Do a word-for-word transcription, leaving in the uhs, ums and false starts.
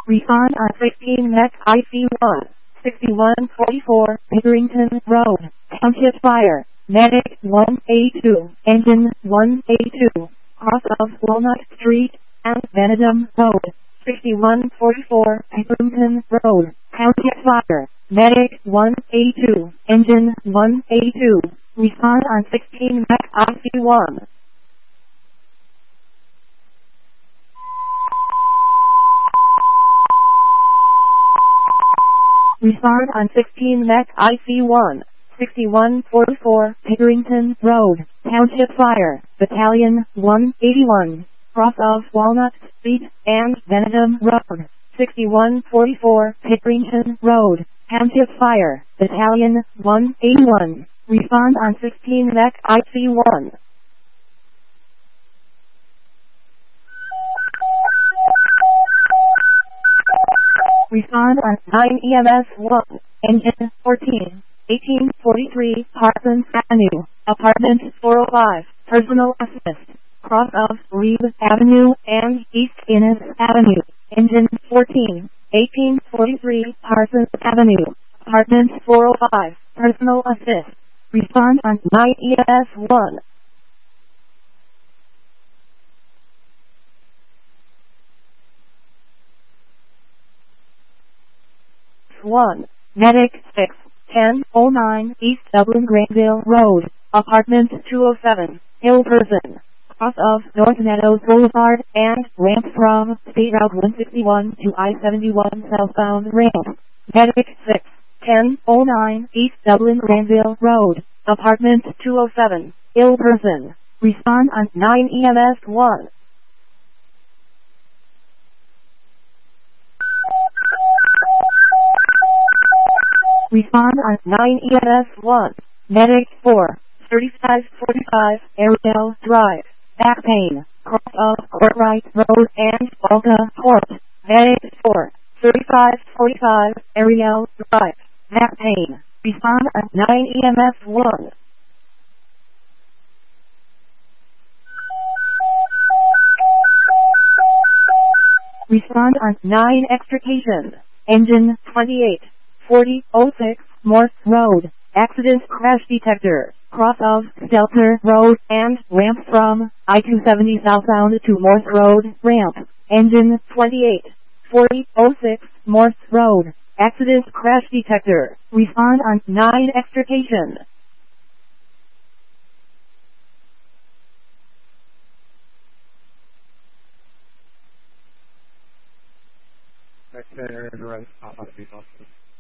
Refund on sixteen Mech I C one, sixty-one forty-four, Pickerington Road, Township Fire, Medic one A two, Engine one A two, cross of Walnut Street, and Benedum Road, sixty-one forty-four, Pickerington Road, Township Fire, Medic one A two, Engine one A two, refund on sixteen Mech I C one. Refund on sixteen Mech I C one, sixty-one forty-four, Pickerington Road, Township Fire, Battalion one eighty-one, cross of Walnut Street, and Benedum Road, sixty-one forty-four, Pickerington Road, Township Fire, Battalion one eighty-one, refund on sixteen Mech I C one. Refund on nine E M S one, Engine fourteen, eighteen forty-three, Parsons Avenue, Apartment four oh five, Personal Assist, cross of Reed Avenue and East Innes Avenue, Engine fourteen, eighteen forty-three, Parsons Avenue, Apartment four oh five, Personal Assist, refund on nine E M S one. one, Medic six, ten oh nine, East Dublin Granville Road, Apartment two oh seven, Hillperson, cross of North Meadows Boulevard, and ramp from State Route one sixty-one to I seventy-one southbound ramp. Medic six, ten oh nine, East Dublin Granville Road, Apartment two oh seven, Hillperson, respond on nine E M S one. Respond on nine E M S one. Medic four, thirty-five forty-five, Ariel Drive, back pain, cross of Courtright Road and Balta Court. Medic four, thirty-five forty-five, Ariel Drive, back pain. Respond on nine E M S one. Respond on nine extrication. Engine twenty-eight. forty oh six, Morse Road, accident crash detector, cross of Stelter Road and ramp from I two seventy southbound to Morse Road, ramp, engine twenty-eight, forty oh six, Morse Road, accident crash detector, respond on nine extrication. Right, right,